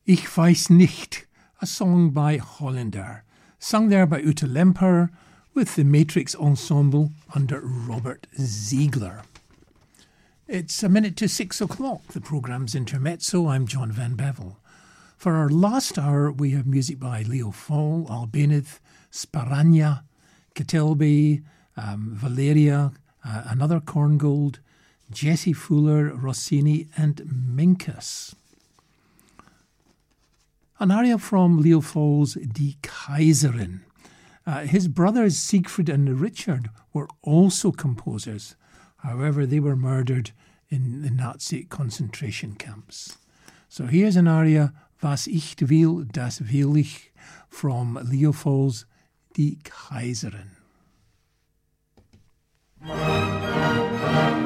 Ich weiß nicht, a song by Hollander, sung there by Uta Lemper with the Matrix Ensemble under Robert Ziegler. It's a minute to 6 o'clock. The programme's Intermezzo. I'm John Van Bevel. For our last hour, we have music by Leo Fall, Albéniz, Sparagna, Catelby, Valeria, another Korngold, Jesse Fuller, Rossini, and Minkus. An aria from Leo Fall's Die Kaiserin. His brothers Siegfried and Richard were also composers. However, they were murdered in the Nazi concentration camps. So here's an aria, Was ich will, das will ich, from Leo Fall's Die Kaiserin.